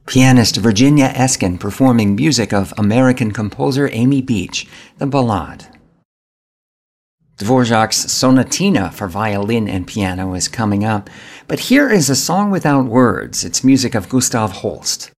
Pianist Virginia Eskin performing music of American composer Amy Beach, the Ballade. Dvorak's Sonatina for violin and piano is coming up, but here is a song without words. It's music of Gustav Holst.